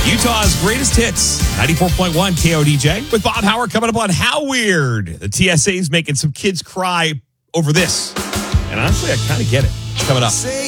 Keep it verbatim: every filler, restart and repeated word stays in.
Utah's greatest hits, ninety-four point one K O D J. With Bob Howard coming up on How Weird. The T S A's making some kids cry over this. And honestly, I kind of get it. It's coming up.